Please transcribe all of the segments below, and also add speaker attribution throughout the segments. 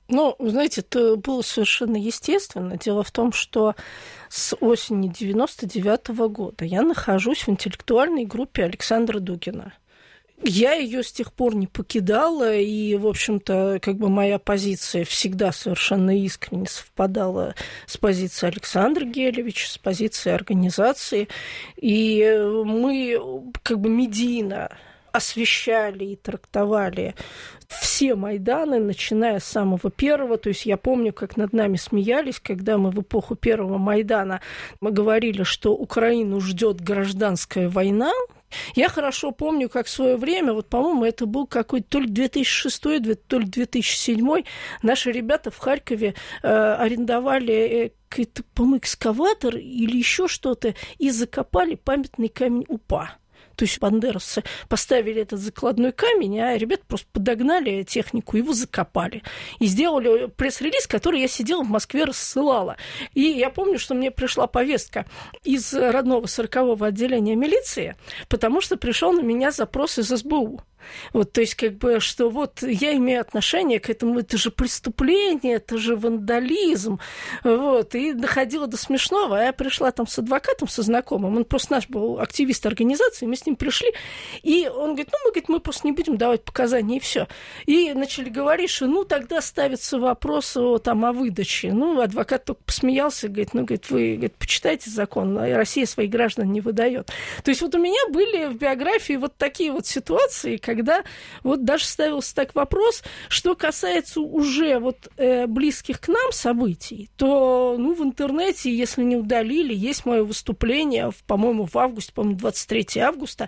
Speaker 1: Ну, вы знаете, это было совершенно естественно. Дело в том, что с осени 99-го года я нахожусь в интеллектуальной группе Александра Дугина. Я ее с тех пор не покидала, и, в общем-то, как бы моя позиция всегда совершенно искренне совпадала с позицией Александра Гелевича, с позицией организации. И мы как бы медийно освещали и трактовали все Майданы, начиная с самого первого. То есть я помню, как над нами смеялись, когда мы в эпоху первого Майдана мы говорили, что Украину ждет гражданская война. Я хорошо помню, как в свое время, вот, по-моему, это был какой-то то ли 2006, то ли 2007, наши ребята в Харькове арендовали какой-то, по-моему, экскаватор или еще что-то и закопали памятный камень УПА. То есть бандеровцы поставили этот закладной камень, а ребята просто подогнали технику, его закопали. И сделали пресс-релиз, который я сидела в Москве, рассылала. И я помню, что мне пришла повестка из родного 40-го отделения милиции, потому что пришел на меня запрос из СБУ. Вот, то есть, как бы, что вот я имею отношение к этому, это же преступление, это же вандализм, вот, и доходило до смешного, а я пришла там с адвокатом, со знакомым, он просто наш был активист организации, мы с ним пришли, и он говорит, мы просто не будем давать показания, и все. И начали говорить, что, тогда ставится вопрос о выдаче. Адвокат только посмеялся, говорит, вы почитайте закон, Россия своих граждан не выдает. То есть, вот у меня были в биографии вот такие вот ситуации, когда вот даже ставился так вопрос, что касается уже близких к нам событий, то в интернете, если не удалили, есть мое выступление, по-моему, в августе, 23 августа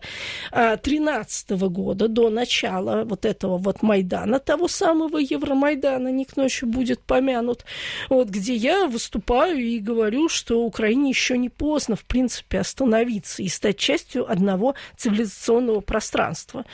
Speaker 1: 2013 года, до начала вот этого Майдана, того самого Евромайдана, не к ночи будет помянут, где я выступаю и говорю, что Украине еще не поздно, в принципе, остановиться и стать частью одного цивилизационного пространства.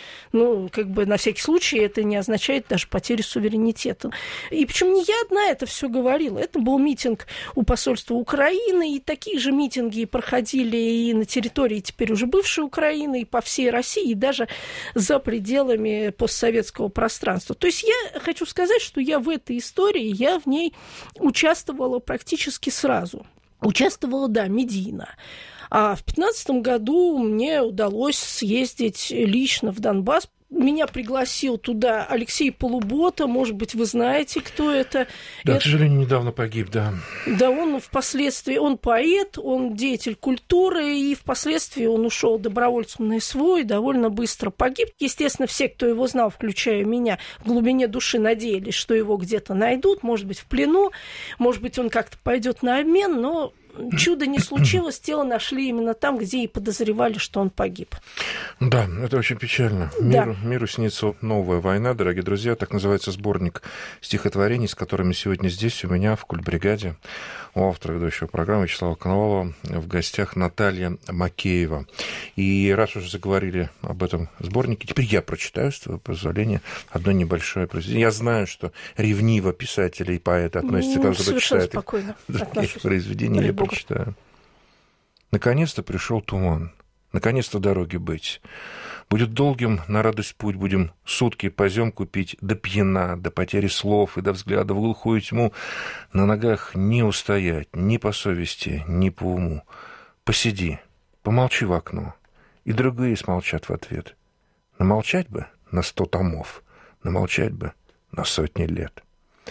Speaker 1: На всякий случай это не означает даже потерю суверенитета. И причем не я одна это все говорила. Это был митинг у посольства Украины, и такие же митинги проходили и на территории теперь уже бывшей Украины, и по всей России, и даже за пределами постсоветского пространства. То есть я хочу сказать, что я в этой истории, я в ней участвовала практически сразу. Участвовала, медийно. А в 2015 году мне удалось съездить лично в Донбасс. Меня пригласил туда Алексей Полубота, может быть, вы знаете, кто это.
Speaker 2: Да, к сожалению, недавно погиб, да.
Speaker 1: Да, он впоследствии, он поэт, он деятель культуры, и впоследствии он ушел добровольцем на СВО и довольно быстро погиб. Естественно, все, кто его знал, включая меня, в глубине души надеялись, что его где-то найдут, может быть, в плену, может быть, он как-то пойдет на обмен, но чудо не случилось, тело нашли именно там, где и подозревали, что он погиб.
Speaker 2: Да, это очень печально. Миру снится новая война, дорогие друзья. Так называется сборник стихотворений, с которыми сегодня здесь у меня в Культбригаде у автора ведущего программы Вячеслава Коновалова в гостях Наталья Макеева. И раз уже заговорили об этом сборнике, теперь я прочитаю, с твоего позволения, одно небольшое произведение. Я знаю, что ревниво писатели и поэты относятся к тому, кто читает их произведения. Я прочитаю. Наконец-то пришел туман. Наконец-то дороги быть. Будет долгим на радость путь, будем сутки поземку пить до пьяна, до потери слов и до взгляда в глухую тьму. На ногах не устоять, ни по совести, ни по уму. Посиди, помолчи в окно, и другие смолчат в ответ. Намолчать бы на 100 томов, намолчать бы на сотни лет.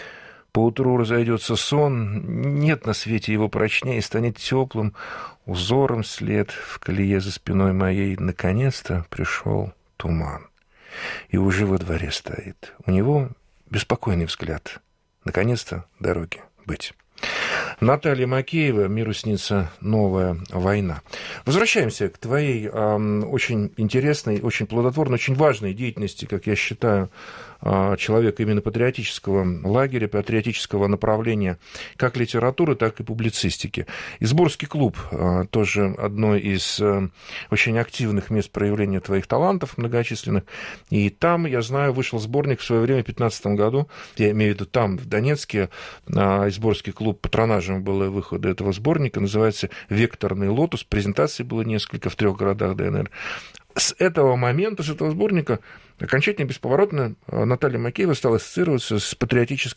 Speaker 2: Поутру разойдется сон, нет на свете его прочнее, станет теплым узором след в колее за спиной моей. Наконец-то пришел туман, и уже во дворе стоит. У него беспокойный взгляд. Наконец-то дороги быть. Наталья Макеева, «Миру снится новая война». Возвращаемся к твоей очень интересной, очень плодотворной, очень важной деятельности, как я считаю, человека именно патриотического лагеря, патриотического направления как литературы, так и публицистики. Изборский клуб тоже одно из очень активных мест проявления твоих талантов многочисленных. И там, я знаю, вышел сборник в свое время, в 2015 году, я имею в виду там, в Донецке, Изборский клуб патронажем было выхода этого сборника, называется «Векторный лотос». Презентаций было несколько в 3 городах ДНР. С этого момента, с этого сборника, окончательно, бесповоротно Наталья Макеева стала ассоциироваться с патриотической